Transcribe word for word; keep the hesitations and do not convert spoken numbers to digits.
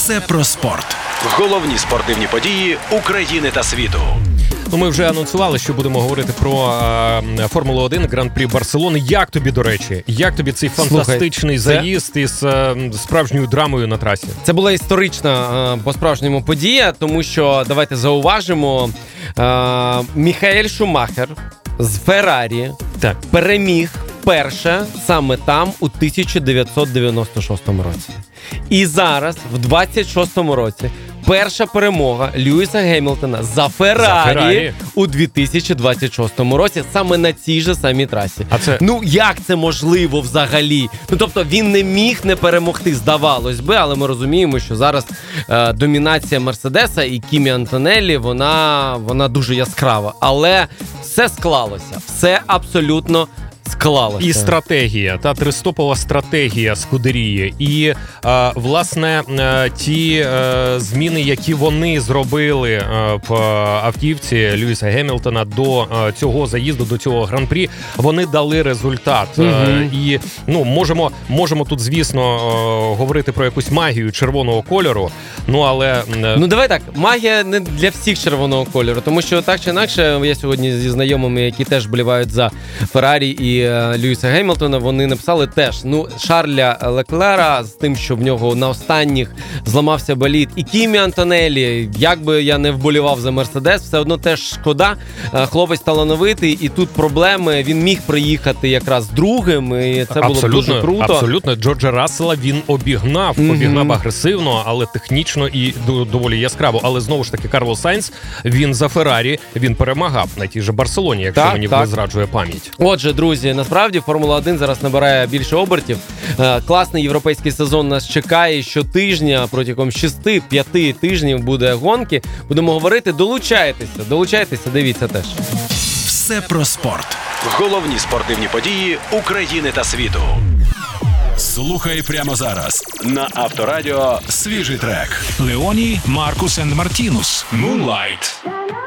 Все про спорт. Головні спортивні події України та світу. Ну, ми вже анонсували, що будемо говорити про е, Формулу один, Гран-прі Барселони. Як тобі, до речі? Як тобі цей фантастичний Слухай, заїзд це... із е, справжньою драмою на трасі? Це була історична е, по-справжньому подія, тому що, давайте зауважимо, е, Міхаель Шумахер з Феррарі так. переміг перше саме там у тисяча дев'ятсот дев'яносто шостому році. І зараз, в двадцять шостому році, перша перемога Льюіса Гемілтона за Феррарі, за Феррарі у дві тисячі двадцять шостому році, саме на цій же самій трасі. А це... Ну, як це можливо взагалі? Ну, тобто, він не міг не перемогти, здавалось би, але ми розуміємо, що зараз е, домінація Мерседеса і Кімі Антонеллі, вона, вона дуже яскрава. Але все склалося, все абсолютно склалося. І стратегія, та тристопова стратегія Скудерії. І, е, власне, е, ті е, зміни, які вони зробили е, в автівці Льюіса Гемілтона до е, цього заїзду, до цього гран-прі, вони дали результат. Угу. Е, і, ну, можемо, можемо тут, звісно, е, говорити про якусь магію червоного кольору, ну, але... Е... Ну, давай так, магія не для всіх червоного кольору, тому що так чи інакше, я сьогодні зі знайомими, які теж болівають за Феррарі і Льюіса Гемілтона, вони написали теж, ну, Шарля Леклера з тим, що в нього на останніх зламався болід, і Кімі Антонеллі, як би я не вболівав за Мерседес, все одно теж шкода, хлопець талановитий, і тут проблеми, він міг приїхати якраз другим, і це було абсолютно, дуже круто. Абсолютно, Джорджа Рассела він обігнав, mm-hmm. обігнав агресивно, але технічно і доволі яскраво, але знову ж таки Карлос Сайнц, він за Феррарі, він перемагав на тій же Барселоні, якщо так, мені так. не зраджує пам'ять. Отже, друзі, насправді Формула один зараз набирає більше обертів. Класний європейський сезон нас чекає. Щотижня протягом шести-п'яти тижнів буде гонки. Будемо говорити, долучайтеся, долучайтеся, дивіться теж. Все про спорт. Головні спортивні події України та світу. Слухай прямо зараз на Авторадіо свіжий трек. Леоні, Маркус енд Мартінус. Moonlight.